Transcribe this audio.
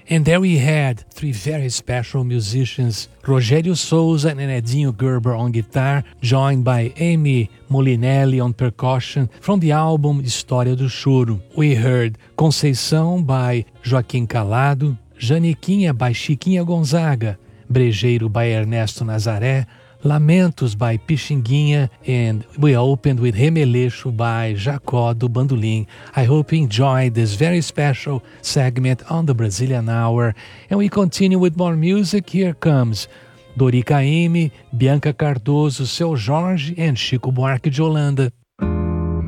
And there we had three very special musicians, Rogério Souza and Edinho Gerber on guitar, joined by Amy Molinelli on percussion from the album História do Choro. We heard Conceição by Joaquim Calado, Janiquinha by Chiquinha Gonzaga, Brejeiro by Ernesto Nazaré, Lamentos by Pixinguinha, and we opened with Remeleixo by Jacó do Bandolim. I hope you enjoyed this very special segment on the Brazilian Hour, and we continue with more music. Here comes Dori Caymmi, Bianca Cardoso, Seu Jorge, and Chico Buarque de Holanda.